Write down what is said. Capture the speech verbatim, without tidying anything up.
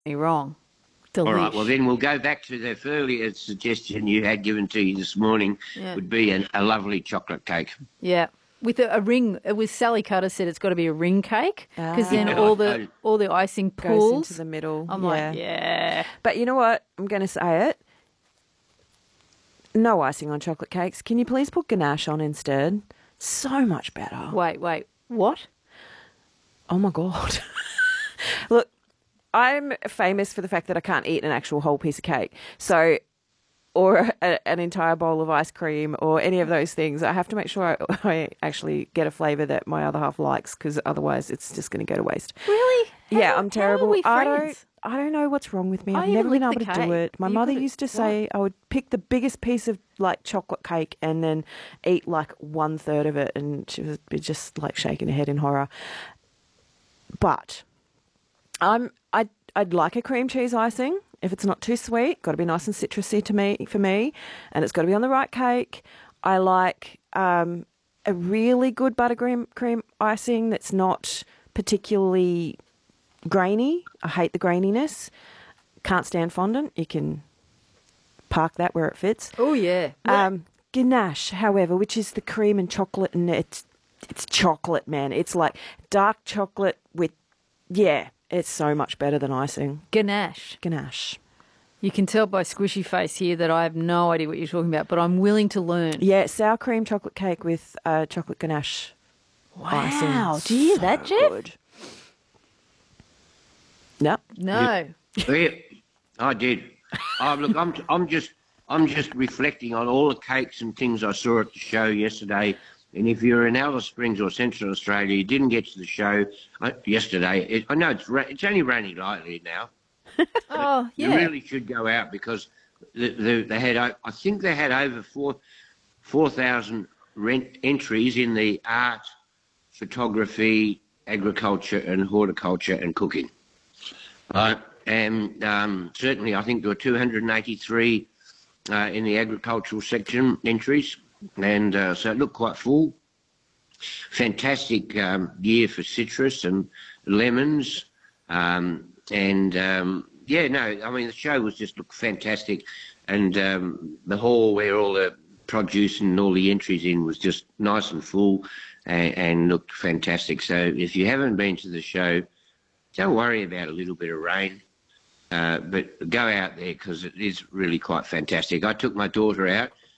me wrong. All right, well, Delish. then we'll go back to the earlier suggestion you had given to you this morning, Yeah. would be an, a lovely chocolate cake. Yeah. With a, a ring, with Sally Cutter said it's got to be a ring cake because then Ah. all Yeah, I- the I- all the icing Goes pools. into the middle. I'm yeah. like, yeah. But you know what? I'm going to say it. No icing on chocolate cakes. Can you please put ganache on instead? So much better. Wait, wait, what? Oh my God. Look, I'm famous for the fact that I can't eat an actual whole piece of cake. So, or a, an entire bowl of ice cream or any of those things. I have to make sure I, I actually get a flavour that my other half likes because otherwise it's just going to go to waste. Really? Yeah, How- I'm how are terrible. we I don't. friends? I don't know what's wrong with me. I I've even never been lick able the to do cake. it. My You mother put it- used to what? say I would pick the biggest piece of like chocolate cake and then eat like one third of it, and she would be just like shaking her head in horror. But I'm I I'd like a cream cheese icing if it's not too sweet. Got to be nice and citrusy to me for me, and it's got to be on the right cake. I like um, a really good buttercream cream icing that's not particularly grainy. I hate the graininess. Can't stand fondant. You can park that where it fits. Oh yeah. Um, ganache, however, which is the cream and chocolate, and it's it's chocolate, man. It's like dark chocolate with, yeah, it's so much better than icing. Ganache. Ganache. You can tell by squishy face here that I have no idea what you're talking about, but I'm willing to learn. Yeah, sour cream chocolate cake with uh, chocolate ganache icing. Wow. Do you hear that, So Jeff? good. No. No. Yeah, I did. Oh, look, I'm I'm just I'm just reflecting on all the cakes and things I saw at the show yesterday. And if you're in Alice Springs or Central Australia, you didn't get to the show uh, yesterday. It, I know it's ra- it's only raining lightly now. Oh You yeah. really should go out because the, the, they had o- I think they had over four four thousand rent entries in the art, photography, agriculture, and horticulture and cooking. Uh, and um, certainly, I think there were two hundred eighty-three uh, in the agricultural section entries, and uh, so it looked quite full. Fantastic um, year for citrus and lemons, um, and um, yeah, no, I mean the show was just looked fantastic, and um, the hall where all the produce and all the entries in was just nice and full, and, and looked fantastic. So if you haven't been to the show, don't worry about a little bit of rain, uh, but go out there because it is really quite fantastic. I took my daughter out